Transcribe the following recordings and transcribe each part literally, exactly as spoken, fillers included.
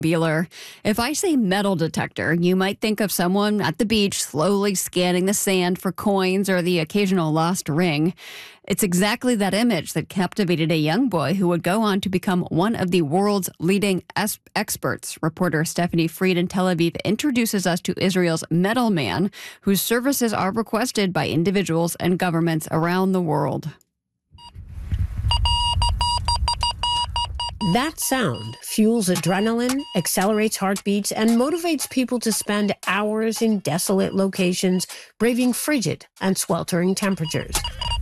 Beeler. If I say metal detector, you might think of someone at the beach slowly scanning the sand for coins or the occasional lost ring. It's exactly that image that captivated a young boy who would go on to become one of the world's leading es- experts. Reporter Stephanie Fried in Tel Aviv introduces us to Israel's Metal Man, whose services are requested by individuals and governments around the world. That sound fuels adrenaline, accelerates heartbeats, and motivates people to spend hours in desolate locations, braving frigid and sweltering temperatures.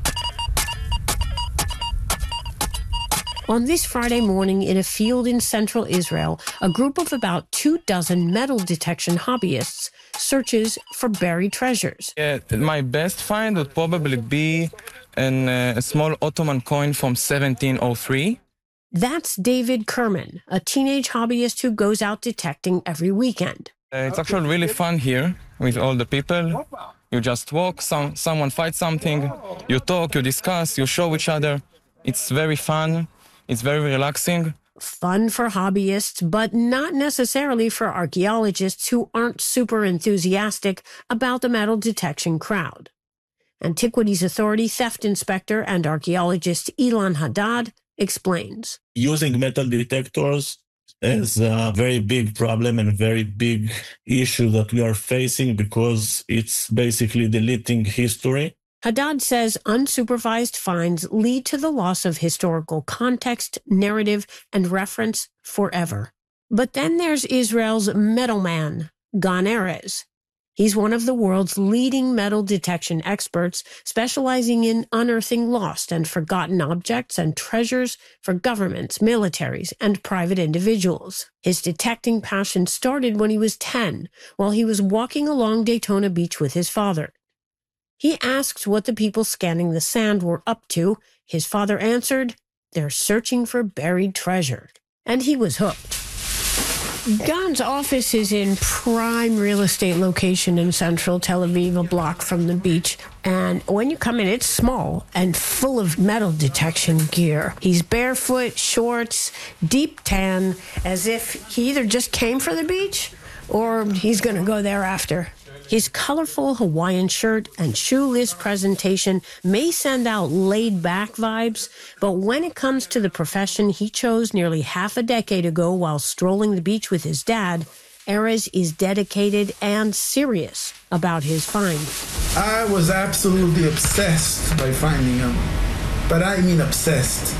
On this Friday morning in a field in central Israel, a group of about two dozen metal detection hobbyists searches for buried treasures. Yeah, my best find would probably be an, uh, a small Ottoman coin from seventeen oh three. That's David Kerman, a teenage hobbyist who goes out detecting every weekend. Uh, it's actually really fun here with all the people. You just walk, some, someone finds something, you talk, you discuss, you show each other. It's very fun. It's very relaxing. Fun for hobbyists, but not necessarily for archaeologists who aren't super enthusiastic about the metal detection crowd. Antiquities Authority theft inspector and archaeologist Ilan Haddad explains. Using metal detectors is a very big problem and a very big issue that we are facing because it's basically deleting history. Haddad says unsupervised finds lead to the loss of historical context, narrative, and reference forever. But then there's Israel's Metal Man, Gan Erez. He's one of the world's leading metal detection experts, specializing in unearthing lost and forgotten objects and treasures for governments, militaries, and private individuals. His detecting passion started when he was ten, while he was walking along Daytona Beach with his father. He asked what the people scanning the sand were up to. His father answered, "They're searching for buried treasure." And he was hooked. Gan's office is in prime real estate location in central Tel Aviv, a block from the beach. And when you come in, it's small and full of metal detection gear. He's barefoot, shorts, deep tan, as if he either just came for the beach or he's going to go there after. His colorful Hawaiian shirt and shoeless presentation may send out laid-back vibes, but when it comes to the profession he chose nearly half a decade ago while strolling the beach with his dad, Erez is dedicated and serious about his find. I was absolutely obsessed by finding him, but I mean obsessed.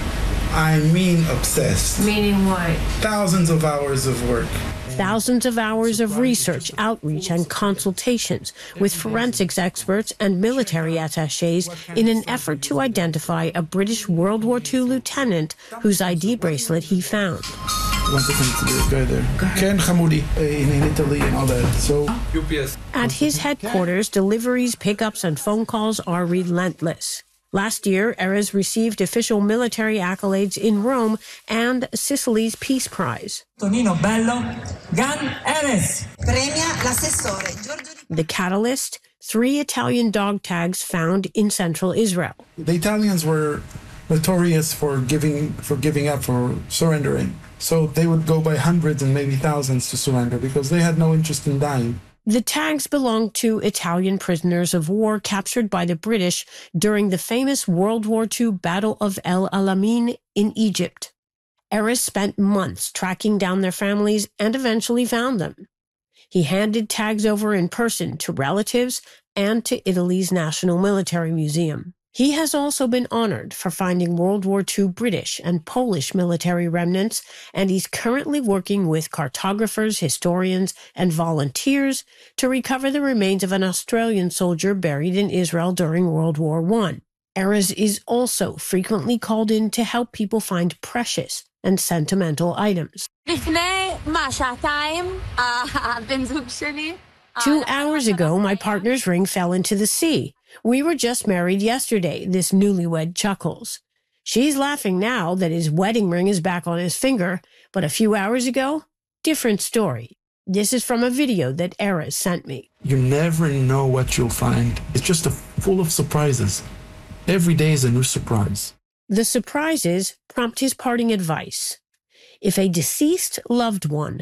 I mean obsessed. Meaning what? Thousands of hours of work. Thousands of hours of research, outreach, and consultations with forensics experts and military attachés in an effort to identify a British World War Two lieutenant whose I D bracelet he found. One second to the guy there. Ken Hamoudi in, in Italy and all that. So U P S. At his headquarters, deliveries, pickups, and phone calls are relentless. Last year, Erez received official military accolades in Rome and Sicily's Peace Prize. Tonino Bello, Gan Erez. Premia l'assessore. The Catalyst, three Italian dog tags found in central Israel. The Italians were notorious for giving for giving up, for surrendering. So they would go by hundreds and maybe thousands to surrender because they had no interest in dying. The tags belonged to Italian prisoners of war captured by the British during the famous World War Two Battle of El Alamein in Egypt. Erez spent months tracking down their families and eventually found them. He handed tags over in person to relatives and to Italy's National Military Museum. He has also been honored for finding World War Two British and Polish military remnants, and he's currently working with cartographers, historians, and volunteers to recover the remains of an Australian soldier buried in Israel during World War One. Erez is also frequently called in to help people find precious and sentimental items. Two hours ago, my partner's ring fell into the sea. We were just married yesterday, this newlywed chuckles. She's laughing now that his wedding ring is back on his finger, but a few hours ago, different story. This is from a video that Erez sent me. You never know what you'll find. It's just a, full of surprises. Every day is a new surprise. The surprises prompt his parting advice. If a deceased loved one